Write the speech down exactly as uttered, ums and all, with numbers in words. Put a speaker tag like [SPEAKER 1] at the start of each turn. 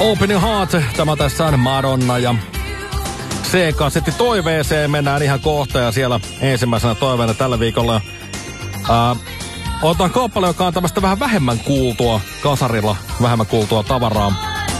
[SPEAKER 1] Open Your Heart, tämä tässä on Madonna ja C-kasetti toiveeseen mennään ihan kohta ja siellä ensimmäisenä toiveena tällä viikolla ää, otetaan kappale, joka on tämmöistä vähän vähemmän kuultua kasarilla, vähemmän kuultua tavaraa.